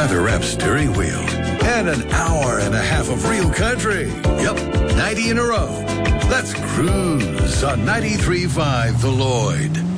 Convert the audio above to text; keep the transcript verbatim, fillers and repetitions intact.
leather wrap steering wheel, and an hour and a half of real country. Yep, ninety in a row. Let's cruise on ninety-three point five The Lloyd.